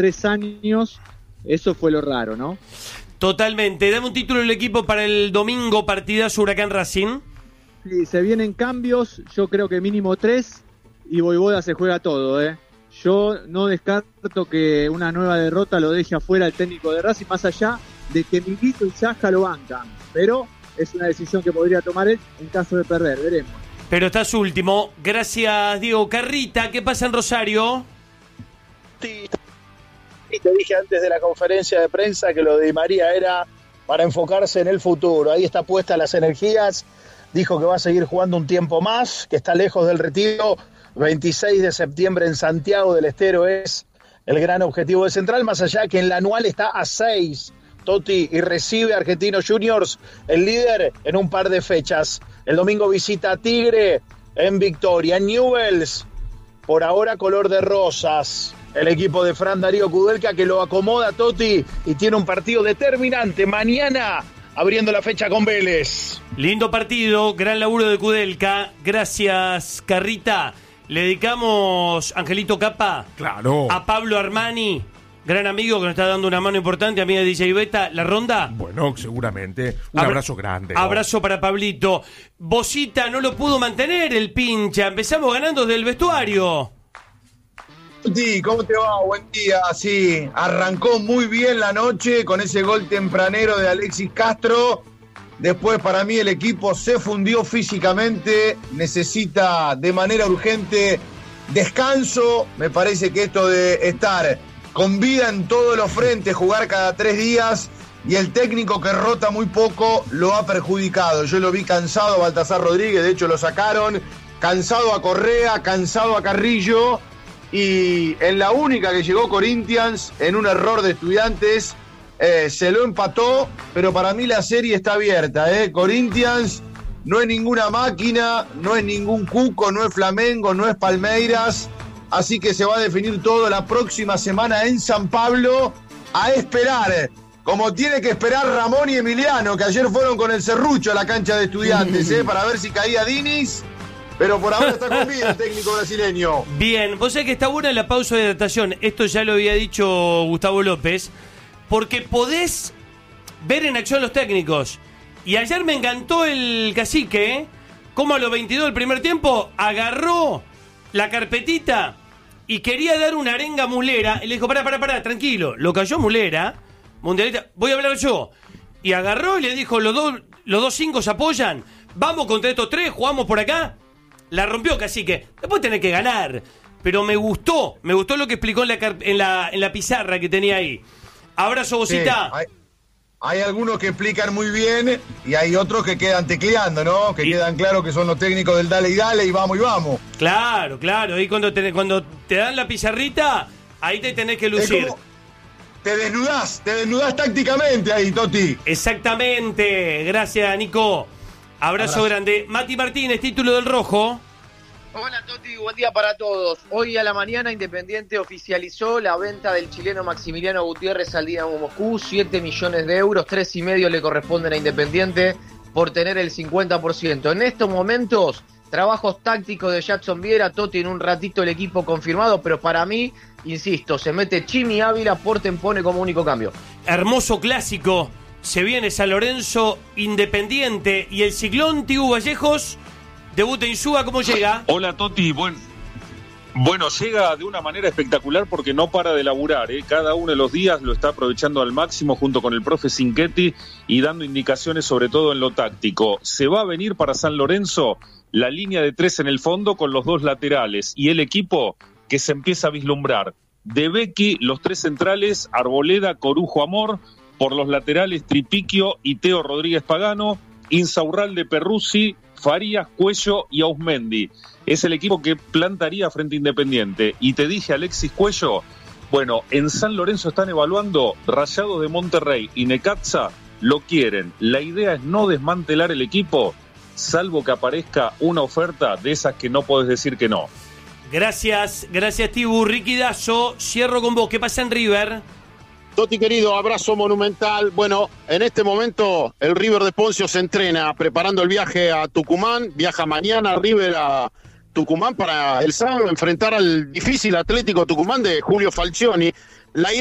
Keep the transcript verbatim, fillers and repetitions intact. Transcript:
tres años, eso fue lo raro, ¿no? Totalmente. Dame un título del equipo para el domingo, partidazo Huracán Racing. Sí, se vienen cambios, yo creo que mínimo tres, y Voivoda se juega todo, ¿eh? Yo no descarto que una nueva derrota lo deje afuera el técnico de Racing, más allá de que Milito y Saja lo bancan, pero es una decisión que podría tomar él en caso de perder, veremos. Pero estás último. Gracias, Diego. Carrita, ¿qué pasa en Rosario? Sí, te dije antes de la conferencia de prensa que lo de Di María era para enfocarse en el futuro. Ahí está puesta las energías. Dijo que va a seguir jugando un tiempo más, que está lejos del retiro. veintiséis de septiembre en Santiago del Estero es el gran objetivo de Central, más allá que en la anual está a seis, Totti, y recibe a Argentinos Juniors, el líder, en un par de fechas. El domingo visita a Tigre en Victoria. En Newell's, por ahora color de rosas. El equipo de Fran Darío Kudelka, que lo acomoda Totti y tiene un partido determinante mañana, abriendo la fecha con Vélez. Lindo partido, gran laburo de Kudelka. Gracias, Carrita. Le dedicamos, Angelito Capa, claro, a Pablo Armani, gran amigo que nos está dando una mano importante, amiga de D J Beta, la ronda. Bueno, seguramente. Un Abra- abrazo grande, ¿no? Abrazo para Pablito. Bocita no lo pudo mantener el pincha. Empezamos ganando desde el vestuario. Sí, ¿cómo te va? Buen día. Sí, arrancó muy bien la noche con ese gol tempranero de Alexis Castro. Después, para mí, el equipo se fundió físicamente, necesita de manera urgente descanso. Me parece que esto de estar con vida en todos los frentes, jugar cada tres días, y el técnico que rota muy poco lo ha perjudicado. Yo lo vi cansado a Baltasar Rodríguez, de hecho lo sacaron, cansado a Correa, cansado a Carrillo, y en la única que llegó Corinthians, en un error de Estudiantes, Eh, se lo empató, pero para mí la serie está abierta, ¿eh? Corinthians no es ninguna máquina, no es ningún Cuco, no es Flamengo, no es Palmeiras, así que se va a definir todo la próxima semana en San Pablo, a esperar, como tiene que esperar Ramón y Emiliano, que ayer fueron con el serrucho a la cancha de Estudiantes, ¿eh? Para ver si caía Diniz, pero por ahora está con vida el técnico brasileño. Bien, vos sabés que está buena la pausa de hidratación, esto ya lo había dicho Gustavo López, porque podés ver en acción los técnicos. Y ayer me encantó el Cacique, ¿eh? Como a los veintidós del primer tiempo agarró la carpetita y quería dar una arenga Mulera. Y le dijo, pará, pará, pará, tranquilo. Lo cayó Mulera, mundialista, voy a hablar yo. Y agarró y le dijo, los dos, los dos cinco se apoyan. Vamos contra estos tres, jugamos por acá. La rompió Cacique. Después tenés que ganar. Pero me gustó, me gustó lo que explicó en la, en la, en la pizarra que tenía ahí. Abrazo, Bocita. Sí, hay, hay algunos que explican muy bien y hay otros que quedan tecleando, ¿no? Que y... quedan claros que son los técnicos del dale y dale y vamos y vamos. Claro, claro. Ahí cuando te, cuando te dan la pizarrita, ahí te tenés que lucir. Te desnudás, te desnudás tácticamente ahí, Toti. Exactamente. Gracias, Nico. Abrazo, Abrazo grande. Mati Martínez, título del Rojo. Hola Toti, buen día para todos. Hoy a la mañana Independiente oficializó la venta del chileno Maximiliano Gutiérrez al Dinamo Moscú, siete millones de euros, tres y medio le corresponden a Independiente por tener el cincuenta por ciento. En estos momentos, trabajos tácticos de Jackson Viera, Toti, en un ratito el equipo confirmado, pero para mí, insisto, se mete Chimi Ávila, Porten pone como único cambio. Hermoso clásico, se viene San Lorenzo, Independiente y el Ciclón Tibu Vallejos. Debuta Insúa, ¿cómo llega? Hola Toti, buen... bueno, llega de una manera espectacular porque no para de laburar, ¿eh? Cada uno de los días lo está aprovechando al máximo junto con el profe Cinquetti y dando indicaciones sobre todo en lo táctico. Se va a venir para San Lorenzo la línea de tres en el fondo con los dos laterales y el equipo que se empieza a vislumbrar. De Becky, los tres centrales, Arboleda, Corujo, Amor, por los laterales Tripiquio y Teo Rodríguez Pagano, Insaurralde, Perruzzi, Farías, Cuello y Ausmendi. Es el equipo que plantaría frente a Independiente. Y te dije, Alexis Cuello, bueno, en San Lorenzo están evaluando Rayados de Monterrey y Necaxa, lo quieren. La idea es no desmantelar el equipo, salvo que aparezca una oferta de esas que no podés decir que no. Gracias, gracias Tibu. Ricky Dazo, cierro con vos. ¿Qué pasa en River? Toti querido, abrazo monumental. Bueno, en este momento el River de Poncio se entrena preparando el viaje a Tucumán. Viaja mañana River a Tucumán para el sábado enfrentar al difícil Atlético Tucumán de Julio Falcioni. la